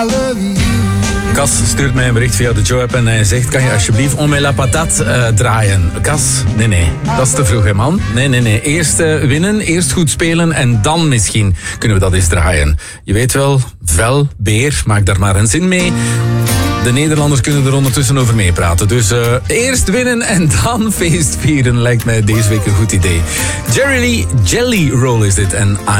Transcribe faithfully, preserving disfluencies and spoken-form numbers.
Cas stuurt mij een bericht via de Joe-app en hij zegt, kan je alsjeblieft On met la patate uh, draaien? Cas, nee, nee, dat is te vroeg, hè, man. Nee, nee, nee. Eerst uh, winnen, eerst goed spelen en dan misschien kunnen we dat eens draaien. Je weet wel, vel, beer, maak daar maar een zin mee. De Nederlanders kunnen er ondertussen over meepraten. Dus uh, eerst winnen en dan feest vieren lijkt mij deze week een goed idee. Jerry Lee, Jelly Roll is dit en